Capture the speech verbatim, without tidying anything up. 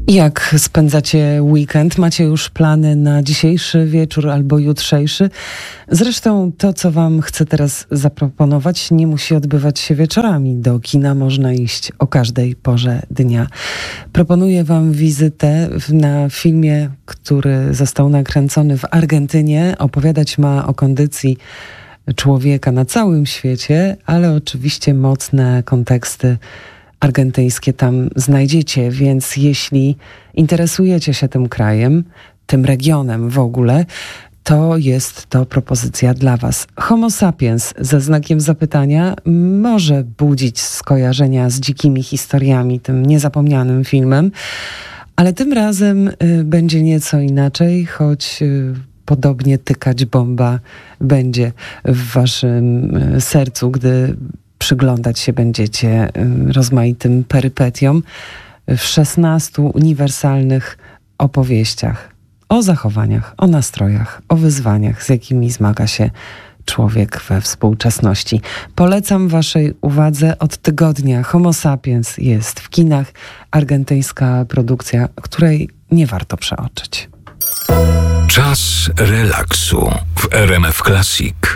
Jak spędzacie weekend? Macie już plany na dzisiejszy wieczór albo jutrzejszy? Zresztą to, co wam chcę teraz zaproponować, nie musi odbywać się wieczorami. Do kina można iść o każdej porze dnia. Proponuję wam wizytę na filmie, który został nakręcony w Argentynie. Opowiadać ma o kondycji człowieka na całym świecie, ale oczywiście mocne konteksty argentyńskie tam znajdziecie, więc jeśli interesujecie się tym krajem, tym regionem w ogóle, to jest to propozycja dla was. Homo sapiens ze znakiem zapytania może budzić skojarzenia z dzikimi historiami, tym niezapomnianym filmem, ale tym razem y, będzie nieco inaczej, choć y, podobnie tykać bomba będzie w waszym y, sercu, gdy przyglądać się będziecie rozmaitym perypetiom w szesnastu uniwersalnych opowieściach o zachowaniach, o nastrojach, o wyzwaniach, z jakimi zmaga się człowiek we współczesności. Polecam waszej uwadze od tygodnia. Homo sapiens jest w kinach. Argentyńska produkcja, której nie warto przeoczyć. Czas relaksu w R M F Classic.